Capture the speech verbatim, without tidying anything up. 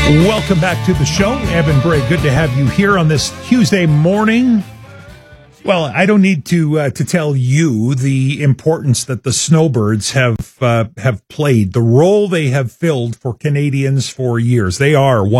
Welcome back to the show. Evan Bray, good to have you here on this Tuesday morning. Well, I don't need to uh, to tell you the importance that the snowbirds have uh, have played, the role they have filled for Canadians for years. They are one